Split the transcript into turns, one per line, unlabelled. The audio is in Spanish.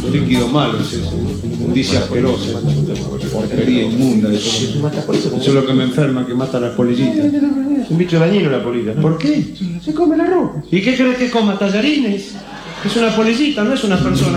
Un líquido malo es eso, inmundicia asquerosa, porquería inmunda. Eso es lo que me enferma, que mata a las polillitas.
Es un bicho dañino la polilla.
¿Por qué? Se come la ropa. ¿Y qué crees que coma? ¿Tallarines? Es una polillita, no es una persona.